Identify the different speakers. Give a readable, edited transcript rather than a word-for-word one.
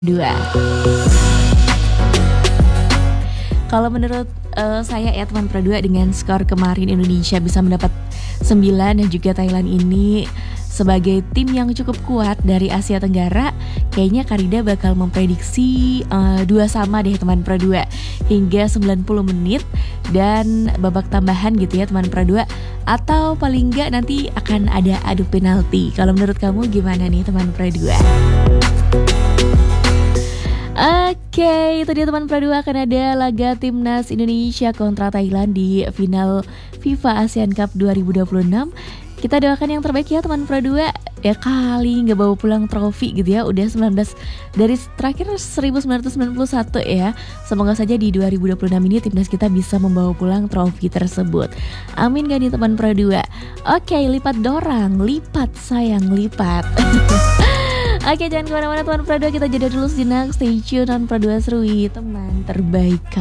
Speaker 1: Dua. Kalau menurut saya ya teman Pro 2 dengan skor kemarin Indonesia bisa mendapat 9 dan juga Thailand ini sebagai tim yang cukup kuat dari Asia Tenggara, kayaknya Karida bakal memprediksi 2 sama deh teman Pro 2 hingga 90 menit dan babak tambahan gitu ya teman Pro 2, atau paling enggak nanti akan ada adu penalti. Kalau menurut kamu gimana nih teman Pro 2? Oke, itu dia teman Pro 2, akan ada laga timnas Indonesia kontra Thailand di final FIFA ASEAN Cup 2026. Kita doakan yang terbaik ya teman Pro 2. Ya kali nggak bawa pulang trofi gitu ya. Udah 19 dari terakhir 1991 ya. Semoga saja di 2026 ini timnas kita bisa membawa pulang trofi tersebut. Amin gak nih teman Pro 2? Oke, lipat dorang, lipat sayang, lipat. Oke, jangan kemana-mana teman Pro 2, kita jeda dulu sejenak. Stay tune, teman Pro 2 Serui, teman terbaik.